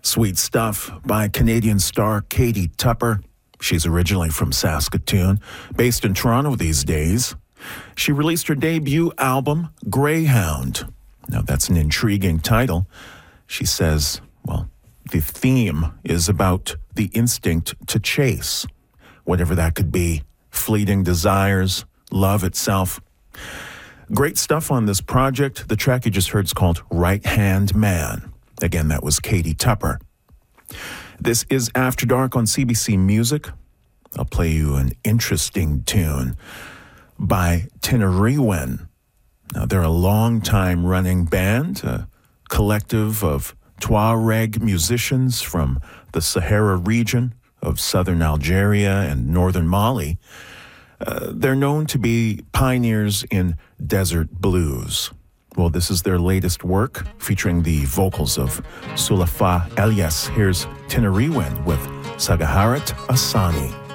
Sweet Stuff by Canadian star Katie Tupper. She's originally from Saskatoon, based in Toronto these days. She released her debut album, Greyhound. Now, that's an intriguing title. She says, well, the theme is about the instinct to chase, whatever that could be, fleeting desires, love itself. Great stuff on this project. The track you just heard is called Right Hand Man. Again, that was Katie Tupper. This is After Dark on CBC Music. I'll play you an interesting tune by Tinariwen. Now, they're a long-time running band, a collective of Tuareg musicians from the Sahara region of southern Algeria and northern Mali. They're known to be pioneers in desert blues. Well, this is their latest work, featuring the vocals of Sulafa Elias. Here's Tinariwen with Sagaharat Asani.